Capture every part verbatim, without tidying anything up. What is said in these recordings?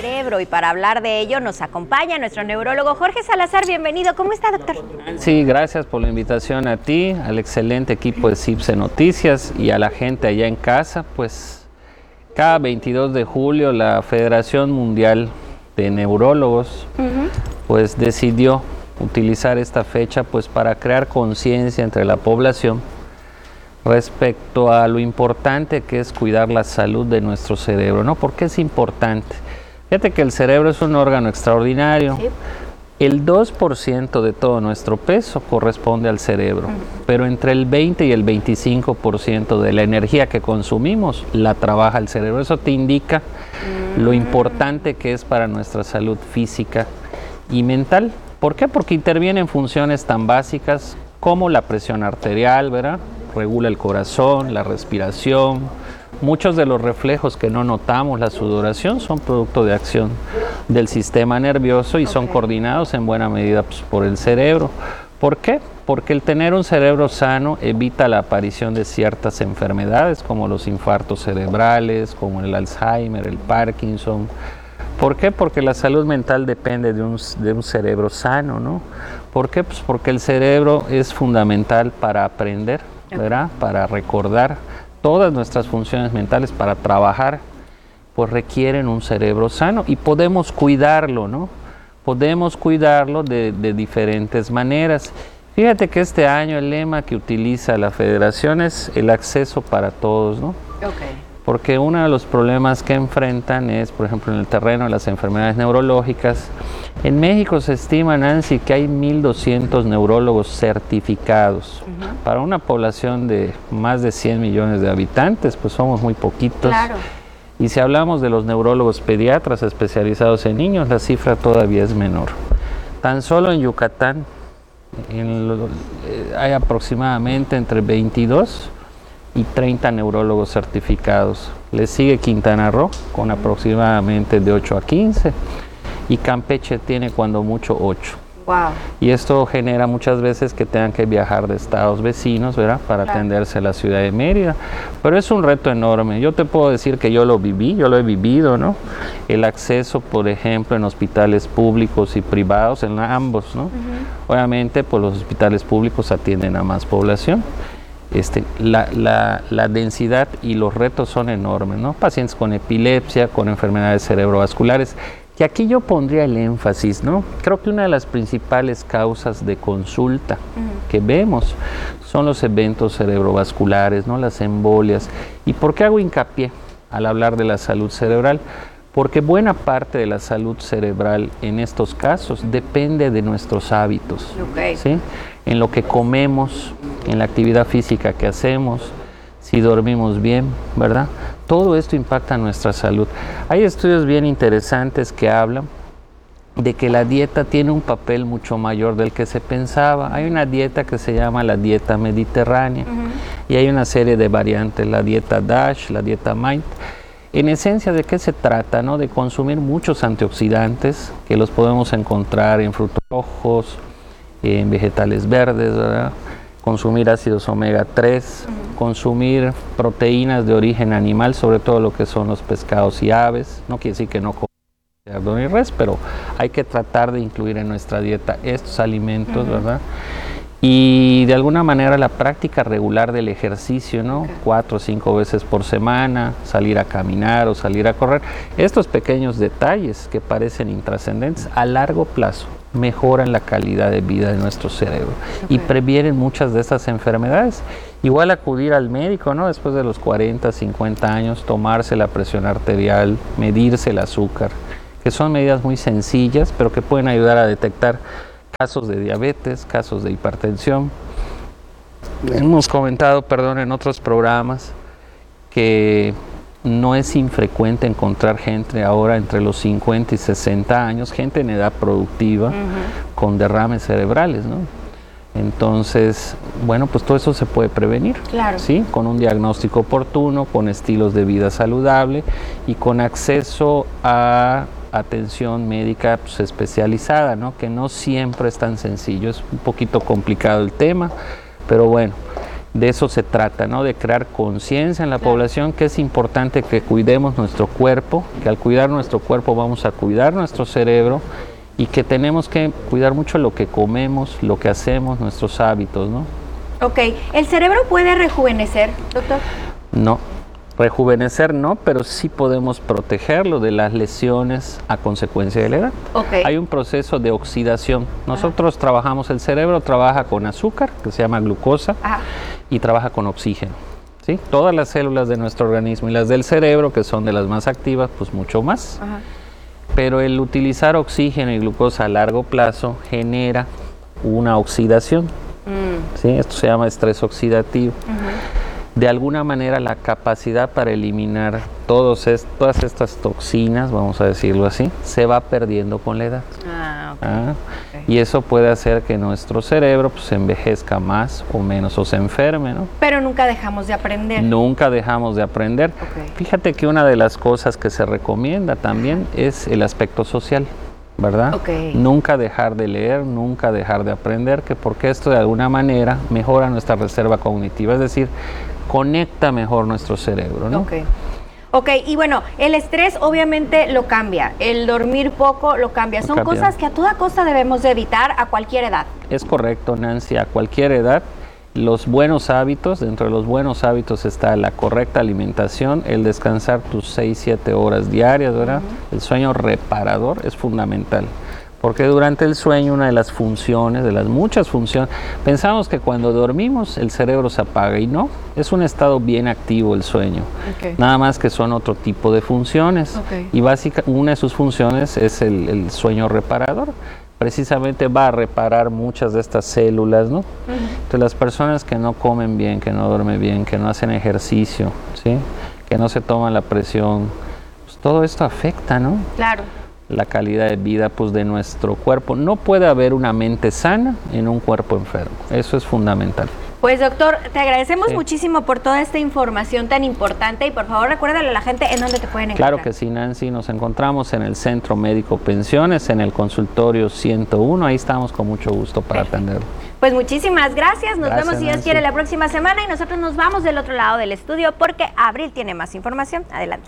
cerebro, y para hablar de ello nos acompaña nuestro neurólogo Jorge Salazar. Bienvenido. ¿Cómo está, doctor? Sí, gracias por la invitación a ti, al excelente equipo de CIPSE Noticias y a la gente allá en casa. Pues cada veintidós de julio la Federación Mundial de Neurólogos uh-huh. pues decidió utilizar esta fecha pues para crear conciencia entre la población respecto a lo importante que es cuidar la salud de nuestro cerebro, ¿no? ¿Por qué es importante? Fíjate que el cerebro es un órgano extraordinario. Sí. El dos por ciento de todo nuestro peso corresponde al cerebro, uh-huh. pero entre el veinte y el veinticinco por ciento de la energía que consumimos la trabaja el cerebro. Eso te indica uh-huh. lo importante que es para nuestra salud física y mental. ¿Por qué? Porque interviene en funciones tan básicas como la presión arterial, ¿verdad? Regula el corazón, la respiración. Muchos de los reflejos que no notamos, la sudoración, son producto de acción del sistema nervioso y okay. son coordinados en buena medida pues, por el cerebro. ¿Por qué? Porque el tener un cerebro sano evita la aparición de ciertas enfermedades como los infartos cerebrales, como el Alzheimer, el Parkinson. ¿Por qué? Porque la salud mental depende de un, de un cerebro sano, ¿no? ¿Por qué? Pues porque el cerebro es fundamental para aprender, ¿verdad? Para recordar. Todas nuestras funciones mentales para trabajar, pues requieren un cerebro sano y podemos cuidarlo, ¿no? Podemos cuidarlo de, de diferentes maneras. Fíjate que este año el lema que utiliza la Federación es el acceso para todos, ¿no? Okay. Porque uno de los problemas que enfrentan es, por ejemplo, en el terreno de las enfermedades neurológicas. En México se estima, Nancy, que hay mil doscientos neurólogos certificados. Uh-huh. Para una población de más de cien millones de habitantes, pues somos muy poquitos. Claro. Y si hablamos de los neurólogos pediatras especializados en niños, la cifra todavía es menor. Tan solo en Yucatán en lo, eh, hay aproximadamente entre veintidós y treinta neurólogos certificados. Le sigue Quintana Roo con aproximadamente de ocho a quince y Campeche tiene cuando mucho ocho. Wow. Y esto genera muchas veces que tengan que viajar de estados vecinos, ¿verdad? Para claro. atenderse a la ciudad de Mérida. Pero es un reto enorme. Yo te puedo decir que yo lo viví, yo lo he vivido, ¿no? El acceso, por ejemplo, en hospitales públicos y privados, en ambos, ¿no? Uh-huh. Obviamente, pues los hospitales públicos atienden a más población. Este, la, la, la densidad y los retos son enormes, ¿no? Pacientes con epilepsia, con enfermedades cerebrovasculares, y aquí yo pondría el énfasis, ¿no? Creo que una de las principales causas de consulta uh-huh. que vemos son los eventos cerebrovasculares, ¿no? Las embolias. ¿Y por qué hago hincapié al hablar de la salud cerebral? Porque buena parte de la salud cerebral en estos casos depende de nuestros hábitos, okay. ¿sí? En lo que comemos, en la actividad física que hacemos, si dormimos bien, ¿verdad? Todo esto impacta nuestra salud. Hay estudios bien interesantes que hablan de que la dieta tiene un papel mucho mayor del que se pensaba. Hay una dieta que se llama la dieta mediterránea uh-huh. y hay una serie de variantes, la dieta DASH, la dieta MIND. En esencia, ¿de qué se trata? ¿No? De consumir muchos antioxidantes que los podemos encontrar en frutos rojos, en vegetales verdes, ¿verdad? Consumir ácidos omega tres, uh-huh. consumir proteínas de origen animal, sobre todo lo que son los pescados y aves. No quiere decir que no comamos cerdo ni res, pero hay que tratar de incluir en nuestra dieta estos alimentos, uh-huh. ¿verdad? Y de alguna manera la práctica regular del ejercicio, ¿no? Okay. Cuatro o cinco veces por semana, salir a caminar o salir a correr. Estos pequeños detalles que parecen intrascendentes, a largo plazo mejoran la calidad de vida de nuestro cerebro okay. y previenen muchas de estas enfermedades. Igual acudir al médico, ¿no? Después de los cuarenta, cincuenta años, tomarse la presión arterial, medirse el azúcar, que son medidas muy sencillas, pero que pueden ayudar a detectar casos de diabetes, casos de hipertensión. Hemos comentado, perdón, en otros programas que no es infrecuente encontrar gente ahora entre los cincuenta y sesenta años, gente en edad productiva, uh-huh. con derrames cerebrales, ¿no? Entonces, bueno, pues todo eso se puede prevenir, claro. ¿sí? Con un diagnóstico oportuno, con estilos de vida saludable y con acceso a atención médica pues, especializada, ¿no? Que no siempre es tan sencillo, es un poquito complicado el tema, pero bueno, de eso se trata, ¿no? De crear conciencia en la Claro. población que es importante que cuidemos nuestro cuerpo, que al cuidar nuestro cuerpo vamos a cuidar nuestro cerebro y que tenemos que cuidar mucho lo que comemos, lo que hacemos, nuestros hábitos, ¿no? Ok, ¿el cerebro puede rejuvenecer, doctor? No, rejuvenecer no, pero sí podemos protegerlo de las lesiones a consecuencia de la edad. Ok. Hay un proceso de oxidación. Nosotros Ajá. trabajamos, el cerebro trabaja con azúcar, que se llama glucosa, Ajá. y trabaja con oxígeno. ¿Sí? Todas las células de nuestro organismo y las del cerebro, que son de las más activas, pues mucho más. Ajá. Pero el utilizar oxígeno y glucosa a largo plazo genera una oxidación. Mm. ¿Sí? Esto se llama estrés oxidativo. Uh-huh. De alguna manera la capacidad para eliminar todos est todas estas toxinas, vamos a decirlo así, se va perdiendo con la edad. Ah, okay. Ah, okay. Y eso puede hacer que nuestro cerebro pues, envejezca más o menos o se enferme, ¿no? Pero nunca dejamos de aprender. Nunca dejamos de aprender. Okay. Fíjate que una de las cosas que se recomienda también es el aspecto social, ¿verdad? Okay. Nunca dejar de leer, nunca dejar de aprender, que porque esto de alguna manera mejora nuestra reserva cognitiva, es decir, conecta mejor nuestro cerebro, ¿no? Okay. Ok, y bueno, el estrés obviamente lo cambia, el dormir poco lo cambia. Son cambia. cosas que a toda costa debemos de evitar a cualquier edad. Es correcto, Nancy, a cualquier edad. Los buenos hábitos, dentro de los buenos hábitos está la correcta alimentación, el descansar tus seis, siete horas diarias, ¿verdad? Uh-huh. El sueño reparador es fundamental. Porque durante el sueño una de las funciones, de las muchas funciones, pensamos que cuando dormimos el cerebro se apaga y no, es un estado bien activo el sueño, okay. Nada más que son otro tipo de funciones, okay. Y básicamente una de sus funciones es el, el sueño reparador, precisamente va a reparar muchas de estas células, ¿no? Uh-huh. Entonces las personas que no comen bien, que no duermen bien, que no hacen ejercicio, ¿sí? Que no se toman la presión, pues todo esto afecta, ¿no? Claro. La calidad de vida pues, de nuestro cuerpo. No puede haber una mente sana en un cuerpo enfermo. Eso es fundamental. Pues doctor, te agradecemos sí. muchísimo por toda esta información tan importante y por favor recuérdale a la gente en dónde te pueden encontrar. Claro que sí, Nancy. Nos encontramos en el Centro Médico Pensiones, en el consultorio ciento uno. Ahí estamos con mucho gusto para atenderlo. Pues muchísimas gracias. Nos gracias, vemos si Dios Nancy. quiere la próxima semana y nosotros nos vamos del otro lado del estudio porque Abril tiene más información. Adelante.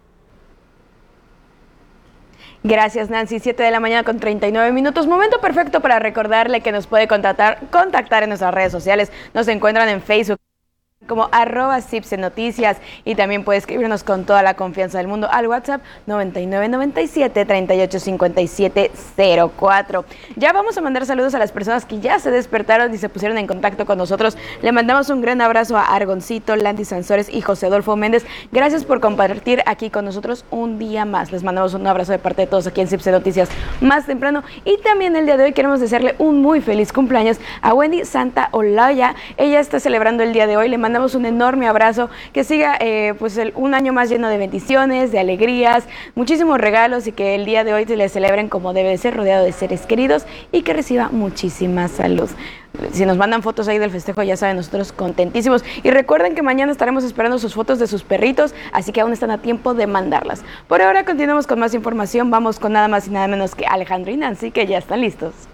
Gracias, Nancy. siete de la mañana con treinta y nueve minutos. Momento perfecto para recordarle que nos puede contactar, contactar en nuestras redes sociales. Nos encuentran en Facebook como arroba Cipse Noticias y también puede escribirnos con toda la confianza del mundo al WhatsApp noventa y nueve noventa y siete treinta y ocho cincuenta y siete cero cuatro. Ya vamos a mandar saludos a las personas que ya se despertaron y se pusieron en contacto con nosotros. Le mandamos un gran abrazo a Argoncito, Landy Sansores y José Adolfo Méndez. Gracias por compartir aquí con nosotros un día más. Les mandamos un abrazo de parte de todos aquí en Cipse Noticias más temprano y también el día de hoy queremos desearle un muy feliz cumpleaños a Wendy Santa Olaya. Ella está celebrando el día de hoy. Le mandamos Mandamos un enorme abrazo, que siga eh, pues el, un año más lleno de bendiciones, de alegrías, muchísimos regalos y que el día de hoy se le celebren como debe de ser, rodeado de seres queridos y que reciba muchísima salud. Si nos mandan fotos ahí del festejo, ya saben, nosotros contentísimos. Y recuerden que mañana estaremos esperando sus fotos de sus perritos, así que aún están a tiempo de mandarlas. Por ahora continuamos con más información, vamos con nada más y nada menos que Alejandro y Nancy, que ya están listos.